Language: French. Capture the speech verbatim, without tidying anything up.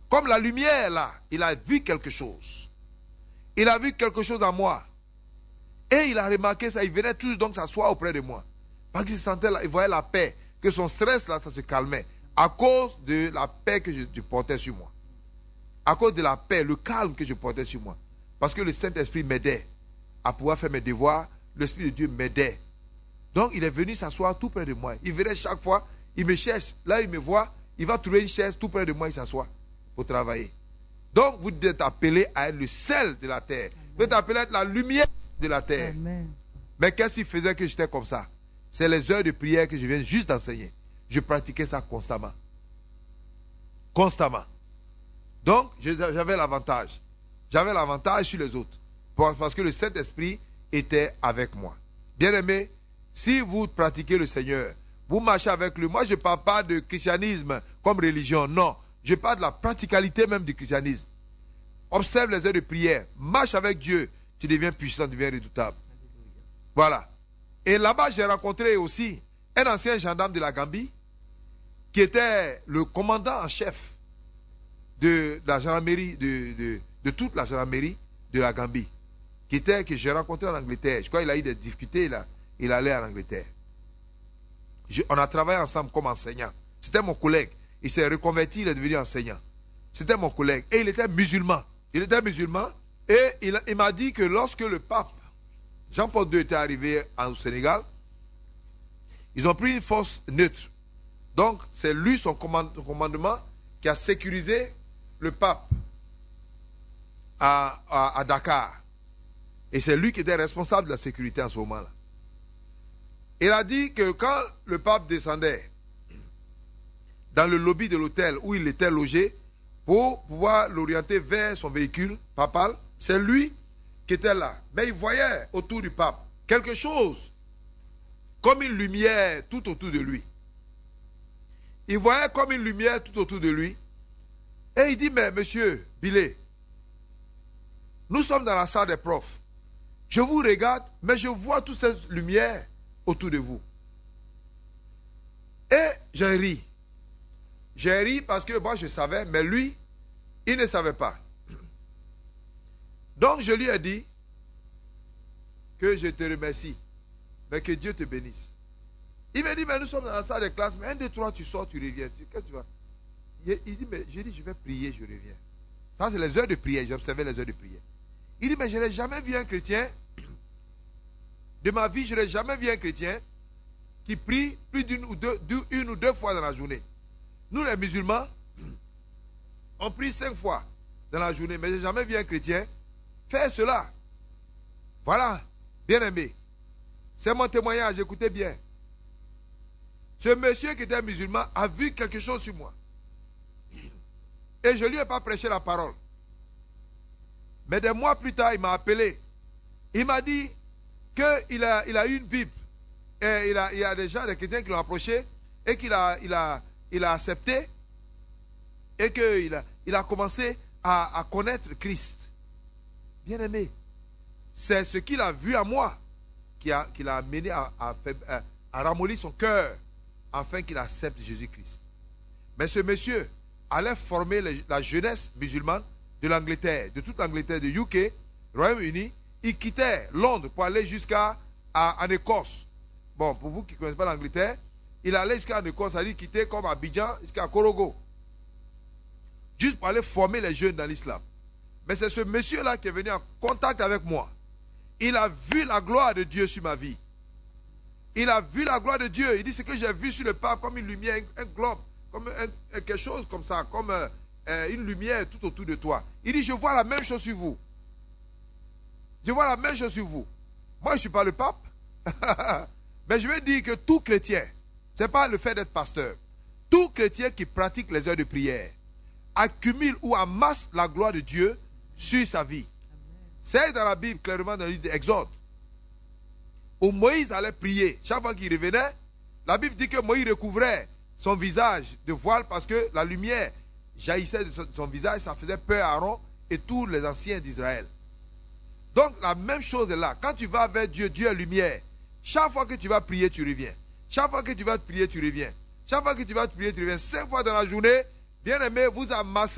Comme la lumière là, il a vu quelque chose. Il a vu quelque chose en moi. Et il a remarqué ça, il venait toujours donc s'asseoir auprès de moi. Parce qu'il sentait, là, il voyait la paix, que son stress là, ça se calmait. À cause de la paix que je, je portais sur moi. À cause de la paix, le calme que je portais sur moi. Parce que le Saint-Esprit m'aidait à pouvoir faire mes devoirs. L'Esprit de Dieu m'aidait. Donc il est venu s'asseoir tout près de moi. Il venait chaque fois, il me cherche. Là il me voit, il va trouver une chaise tout près de moi, il s'assoit pour travailler. Donc vous êtes appelé à être le sel de la terre. Amen. Vous êtes appelé à être la lumière de la terre. Amen. Mais qu'est-ce qui faisait que j'étais comme ça? C'est les heures de prière que je viens juste d'enseigner. Je pratiquais ça constamment. Constamment. Donc j'avais l'avantage. J'avais l'avantage sur les autres. Parce que le Saint-Esprit était avec moi. Bien-aimés, si vous pratiquez le Seigneur, vous marchez avec lui. Moi, je ne parle pas de christianisme comme religion. Non. Je parle de la praticalité même du christianisme. Observe les heures de prière. Marche avec Dieu. Tu deviens puissant, tu deviens redoutable. Voilà. Et là-bas, j'ai rencontré aussi un ancien gendarme de la Gambie qui était le commandant en chef de la gendarmerie, de, de, de toute la gendarmerie de la Gambie, qui était, que j'ai rencontré en Angleterre. Je crois qu'il a eu des difficultés, là. Il allait en Angleterre. Je, on a travaillé ensemble comme enseignant. C'était mon collègue. Il s'est reconverti, il est devenu enseignant. C'était mon collègue. Et il était musulman. Il était musulman. Et il, il m'a dit que lorsque le pape Jean-Paul deux était arrivé au Sénégal, ils ont pris une force neutre. Donc, c'est lui, son commandement, qui a sécurisé le pape à, à, à Dakar. Et c'est lui qui était responsable de la sécurité en ce moment-là. Il a dit que quand le pape descendait dans le lobby de l'hôtel où il était logé, pour pouvoir l'orienter vers son véhicule papal, c'est lui qui était là. Mais il voyait autour du pape quelque chose comme une lumière tout autour de lui. Il voyait comme une lumière tout autour de lui. Et il dit, mais monsieur Billet, nous sommes dans la salle des profs. Je vous regarde, mais je vois toute cette lumière autour de vous. Et j'ai ri. J'ai ri parce que moi je savais, mais lui, il ne savait pas. Donc je lui ai dit que je te remercie, mais que Dieu te bénisse. Il me dit, mais nous sommes dans la salle de classe, mais un, deux, trois, tu sors, tu reviens. Qu'est-ce que tu vas? Il dit, mais je dis, je vais prier, je reviens. Ça, c'est les heures de prière. J'observais les heures de prière. Il dit, mais je n'ai jamais vu un chrétien, de ma vie, je n'ai jamais vu un chrétien qui prie plus d'une ou deux, une ou deux fois dans la journée. Nous, les musulmans, on prie cinq fois dans la journée, mais je n'ai jamais vu un chrétien faire cela. Voilà, bien aimé. C'est mon témoignage, écoutez bien. Ce monsieur qui était musulman a vu quelque chose sur moi. Et je ne lui ai pas prêché la parole. Mais des mois plus tard, il m'a appelé. Il m'a dit qu'il a, il a eu une Bible. Et il, a, il y a des gens, des chrétiens qui l'ont approché et qu'il a, il a, il a accepté et qu'il a, il a commencé à, à connaître Christ. Bien aimé, c'est ce qu'il a vu à moi qui l'a qui a amené à, à, à, à ramollir son cœur afin qu'il accepte Jésus-Christ. Mais ce monsieur allait former les, la jeunesse musulmane de l'Angleterre, de toute l'Angleterre, de U K, Royaume-Uni. Il quittait Londres pour aller jusqu'à en Écosse. Bon, pour vous qui ne connaissez pas l'Angleterre, il allait jusqu'à en Écosse, c'est-à-dire quitter comme Abidjan jusqu'à Korogo. Juste pour aller former les jeunes dans l'islam. Mais c'est ce monsieur-là qui est venu en contact avec moi. Il a vu la gloire de Dieu sur ma vie. Il a vu la gloire de Dieu. Il dit, ce que j'ai vu sur le pape comme une lumière, un, un globe, comme un, un, quelque chose comme ça, comme euh, une lumière tout autour de toi. Il dit, je vois la même chose sur vous. Je vois la même chose sur vous. Moi, je ne suis pas le pape. Mais je veux dire que tout chrétien, ce n'est pas le fait d'être pasteur. Tout chrétien qui pratique les heures de prière accumule ou amasse la gloire de Dieu sur sa vie. C'est dans la Bible, clairement dans le livre d'Exode, où Moïse allait prier. Chaque fois qu'il revenait, la Bible dit que Moïse recouvrait son visage de voile parce que la lumière jaillissait de son, de son visage, ça faisait peur à Aaron et tous les anciens d'Israël. Donc la même chose est là. Quand tu vas vers Dieu, Dieu est lumière. Chaque fois que tu vas prier, tu reviens. Chaque fois que tu vas prier, tu reviens. Chaque fois que tu vas prier, tu reviens. Cinq fois dans la journée, bien aimé, vous amassez